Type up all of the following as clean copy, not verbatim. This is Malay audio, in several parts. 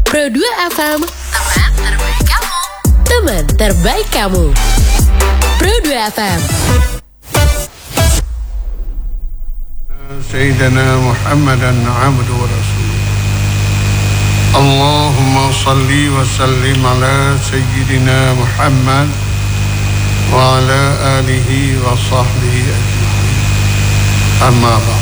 Pro 2 FM, teman terbaik kamu. Teman terbaik kamu. Pro 2 FM. Sayyidina Muhammadan abduhu wa rasuluh. Allahumma salli wa sallim ala Sayyidina Muhammad wa ala alihi wa sahbihi ajma'in. Amma ba'd.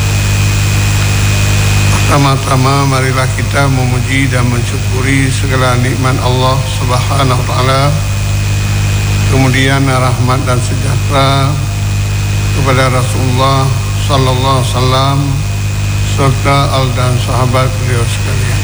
Pertama-tama marilah kita memuji dan mensyukuri segala nikmat Allah Subhanahu wa taala. Kemudian rahmat dan sejahtera kepada Rasulullah sallallahu alaihi wasallam serta al dan sahabat beliau sekalian.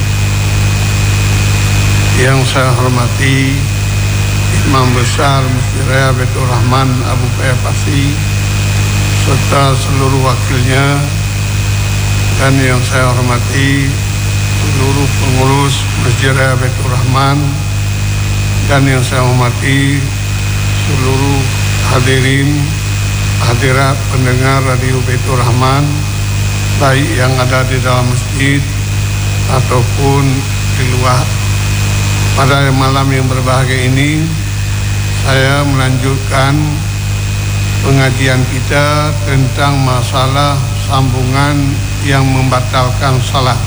Yang saya hormati Imam Besar Masjid Raya Baitur Rahman Abu Payapasi serta seluruh wakilnya, dan yang saya hormati seluruh pengurus Masjid Raya Baitur Rahman, dan yang saya hormati seluruh hadirin hadirat pendengar Radio Baitur Rahman, baik yang ada di dalam masjid ataupun di luar. Pada malam yang berbahagia ini, saya melanjutkan pengajian kita tentang masalah sambungan yang membatalkan salat.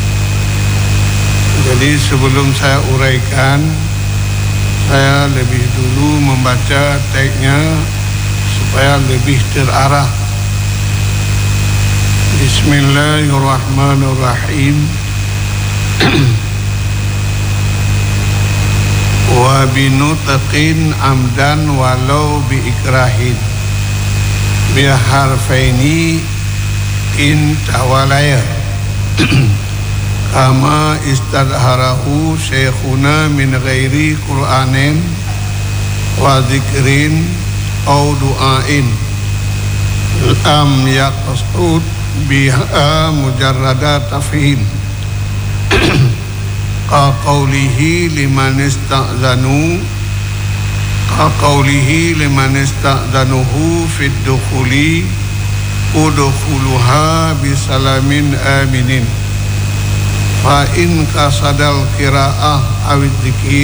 Jadi sebelum saya uraikan, saya lebih dulu membaca teksnya supaya lebih terarah. Bismillahirrahmanirrahim. Wa binutqin amdan walau bi ikrahin bi harfaini in tawalaya kama istadharahu syekhuna min ghairi qur'anin wa dzikrin au du'ain am yaqsud biha mujarrada tafhim qawlihi liman ista'zanuhu fid dukhuli udkhuluha bisalamin aminin fa in kasadal qira'ah awid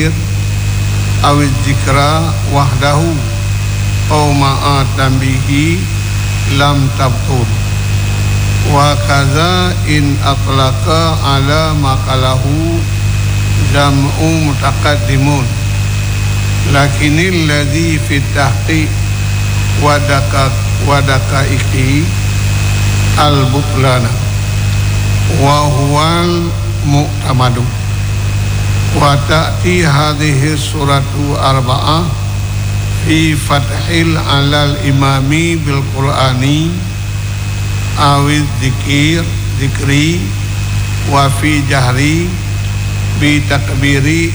dzikra wahdahu aw ma'a tambihi lam tabtul wa kaza in atlaqa ala maqalahu jam'u mutaqaddimun lakinil ladzi fi tahqiq wadaka ikhi al-butlana wa huwal mu'tamadu wa ta'ti hadhihi suratu arba'ah fi fathil alal imami bil qur'ani awiz zikri wa fi jahri bi takbiri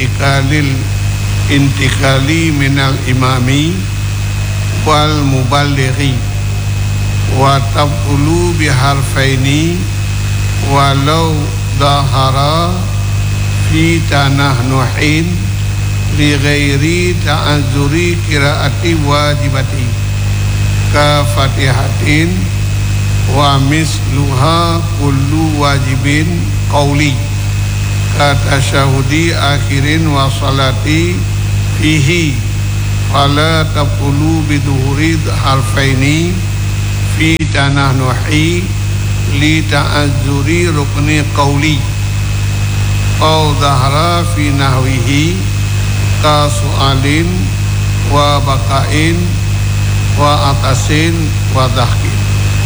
intikali minal imami wal muballighi wa tabulu biharfaini walau dahara fi tanah nuhin li ghairi ta'azzuri qiraati wajibati ka fatihatin wa misluha kullu wajibin qawli ka tasyahudi akhirin wa salati fihi fala tabulu biduhuri harfaini fi tanah nuhi li ta'azzuri rukni qawli aw dhahra fi nahwihi ka su'alin wa baqain wa atasin wa dhahkin.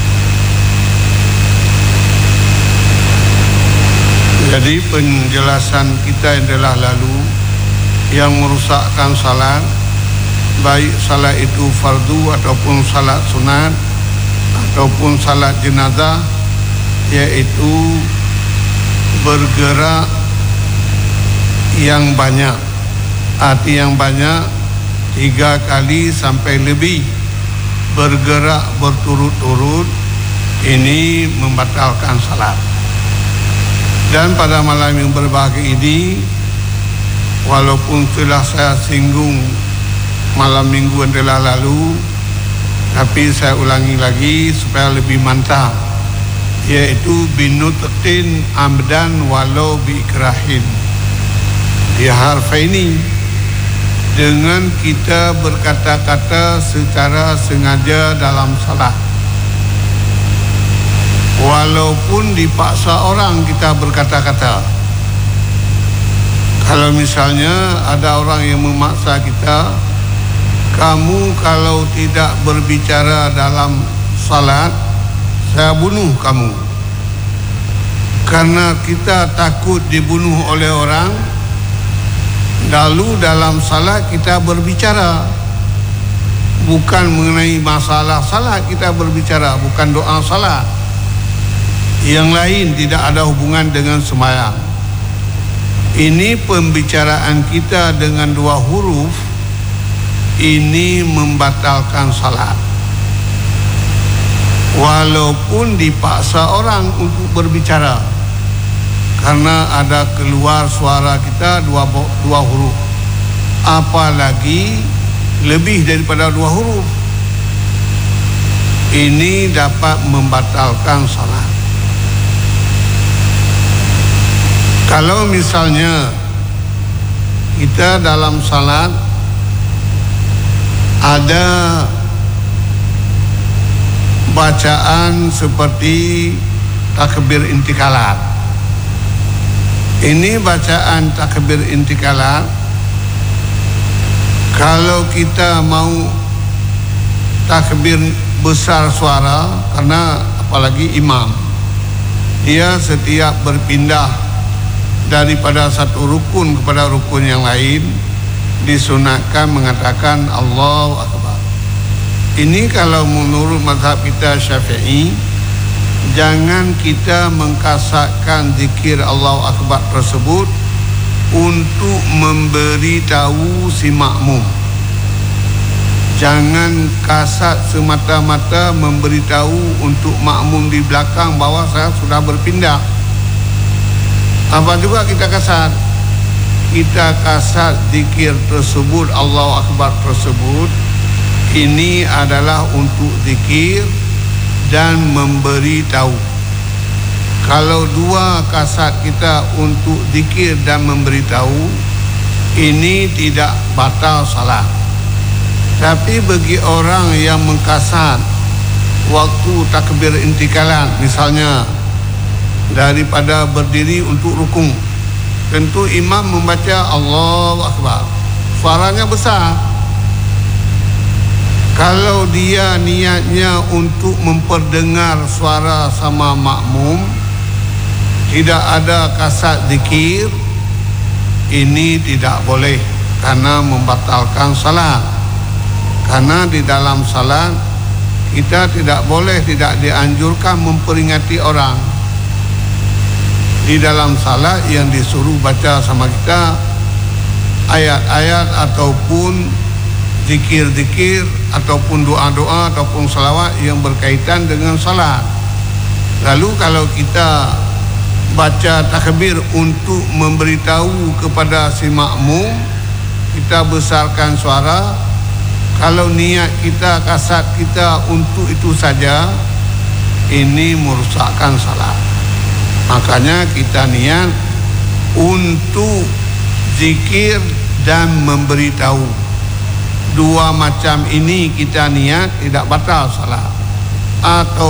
Jadi penjelasan kita yang telah lalu yang merusakkan salat, baik salat itu fardu ataupun salat sunat ataupun salat jenazah, yaitu bergerak yang banyak. Arti yang banyak 3 kali sampai lebih bergerak berturut-turut, ini membatalkan salat. Dan pada malam yang berbahagia ini, walaupun telah saya singgung malam minggu yang telah lalu, tapi saya ulangi lagi supaya lebih mantap, yaitu binutqin amdan walau bi ikrahin. Ya harfaini, dengan kita berkata-kata secara sengaja dalam salat. Walaupun dipaksa orang kita berkata-kata. Kalau misalnya ada orang yang memaksa kita, kamu kalau tidak berbicara dalam salat, saya bunuh kamu. Karena kita takut dibunuh oleh orang, lalu dalam salat kita berbicara. Bukan mengenai masalah salat kita berbicara, bukan doa salat. Yang lain tidak ada hubungan dengan sembahyang. Ini pembicaraan kita dengan 2 huruf, ini membatalkan salat. Walaupun dipaksa orang untuk berbicara, karena ada keluar suara kita 2 huruf, apalagi lebih daripada 2 huruf, ini dapat membatalkan salat. Kalau misalnya kita dalam salat ada bacaan seperti takbir intikalat. Ini bacaan takbir intikalat, kalau kita mau takbir besar suara, karena apalagi imam, dia setiap berpindah daripada satu rukun kepada rukun yang lain disunatkan mengatakan Allahu Akbar. Ini kalau menurut mazhab kita Syafi'i, jangan kita mengkasarkan zikir Allahu Akbar tersebut untuk memberitahu si makmum. Jangan kasar semata-mata memberitahu untuk makmum di belakang bahawa saya sudah berpindah. Apa juga kita kasar? Kita kasar zikir tersebut, Allahu Akbar tersebut, ini adalah untuk zikir dan memberitahu. Kalau 2 kasat kita untuk zikir dan memberitahu, ini tidak batal salat. Tapi bagi orang yang mengkasat waktu takbir intikalan, misalnya daripada berdiri untuk rukun, tentu imam membaca Allahu Akbar, suaranya besar. Kalau dia niatnya untuk memperdengar suara sama makmum, tidak ada kasat zikir, ini tidak boleh, karena membatalkan salat. Karena di dalam salat kita tidak boleh, tidak dianjurkan memperingati orang. Di dalam salat yang disuruh baca sama kita ayat-ayat ataupun zikir-zikir ataupun doa-doa ataupun salawat yang berkaitan dengan salat. Lalu kalau kita baca takbir untuk memberitahu kepada si makmum, kita besarkan suara. Kalau niat kita, kasat kita untuk itu saja, ini merusakkan salat. Makanya kita niat untuk zikir dan memberitahu. 2 macam ini kita niat, tidak batal salat. Atau